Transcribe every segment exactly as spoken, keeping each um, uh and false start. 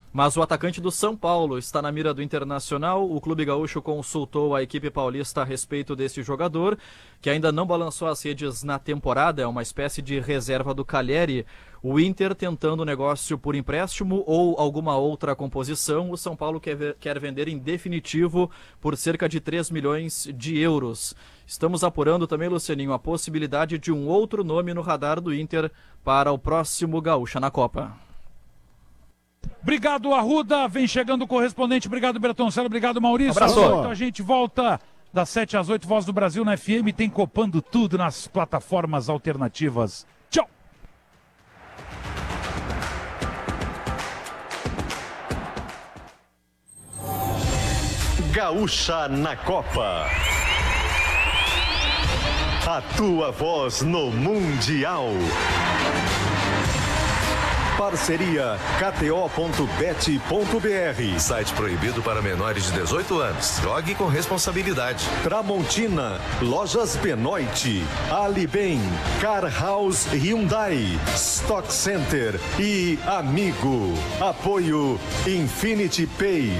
Mas o atacante do São Paulo está na mira do Internacional. O Clube Gaúcho consultou a equipe paulista a respeito desse jogador, que ainda não balançou as redes na temporada, é uma espécie de reserva do Calheri. O Inter tentando negócio por empréstimo ou alguma outra composição. O São Paulo quer, ver, quer vender em definitivo por cerca de três milhões de euros. Estamos apurando também, Lucianinho, a possibilidade de um outro nome no radar do Inter para o próximo Gaúcha na Copa. Obrigado, Arruda. Vem chegando o correspondente. Obrigado, Bertoncello. Obrigado, Maurício. Abraço. Então a gente volta das sete às oito, Voz do Brasil na F M. Tem Copando tudo nas plataformas alternativas. Tchau. Gaúcha na Copa. A tua voz no Mundial. Parceria K T O ponto bet ponto B R. Site proibido para menores de dezoito anos. Jogue com responsabilidade. Tramontina, Lojas Benoit, Alibem, Car House Hyundai, Stock Center e Amigo. Apoio Infinity Pay.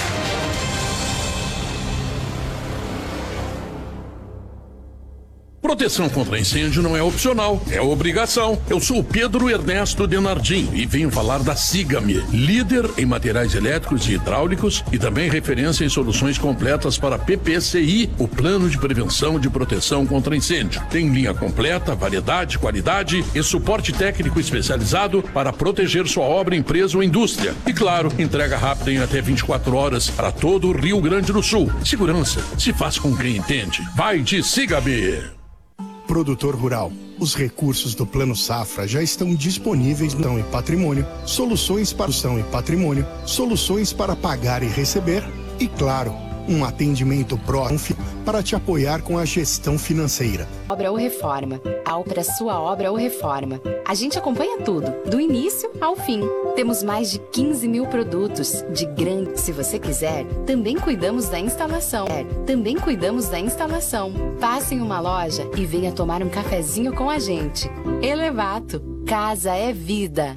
Proteção contra incêndio não é opcional, é obrigação. Eu sou o Pedro Ernesto Denardim e venho falar da Sigame, líder em materiais elétricos e hidráulicos e também referência em soluções completas para P P C I, o Plano de Prevenção de Proteção contra Incêndio. Tem linha completa, variedade, qualidade e suporte técnico especializado para proteger sua obra, empresa ou indústria. E claro, entrega rápida em até vinte e quatro horas para todo o Rio Grande do Sul. Segurança se faz com quem entende. Vai de Sigame! Produtor rural. Os recursos do Plano Safra já estão disponíveis no Ação e Patrimônio, soluções para Ação e Patrimônio, soluções para pagar e receber e, claro, um atendimento próximo para te apoiar com a gestão financeira. Obra ou reforma. Alpra sua obra ou reforma. A gente acompanha tudo, do início ao fim. Temos mais de quinze mil produtos, de grande. Se você quiser, também cuidamos da instalação. É, também cuidamos da instalação. Passe em uma loja e venha tomar um cafezinho com a gente. Elevato. Casa é vida.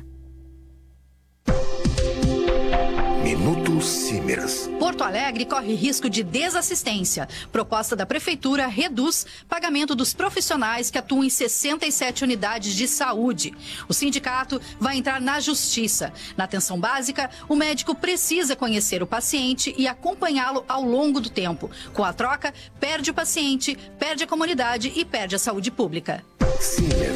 Minuto Simers. Porto Alegre corre risco de desassistência. Proposta da Prefeitura reduz pagamento dos profissionais que atuam em sessenta e sete unidades de saúde. O sindicato vai entrar na justiça. Na atenção básica, o médico precisa conhecer o paciente e acompanhá-lo ao longo do tempo. Com a troca, perde o paciente, perde a comunidade e perde a saúde pública. Simers.